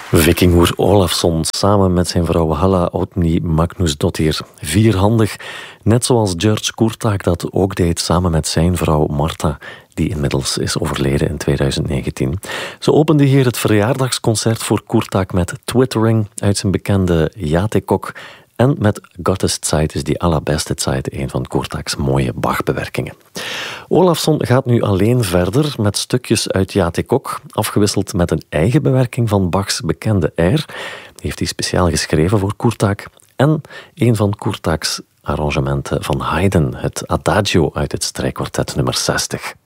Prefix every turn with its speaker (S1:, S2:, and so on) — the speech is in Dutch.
S1: Vikingur Olafsson samen met zijn vrouw Halla Oddný Magnúsdóttir. Vierhandig, net zoals George Kurtág dat ook deed samen met zijn vrouw Marta, die inmiddels is overleden in 2019. Ze opende hier het verjaardagsconcert voor Kurtág met Twittering uit zijn bekende Játékok en met Gottes Zeit is die allerbeste Zeit, een van Kurtágs mooie Bach-bewerkingen. Olafsson gaat nu alleen verder met stukjes uit Játékok, afgewisseld met een eigen bewerking van Bachs bekende air. Die heeft hij speciaal geschreven voor Kurtág. En een van Kurtágs arrangementen van Haydn, het Adagio uit het strijkkwartet nummer 60.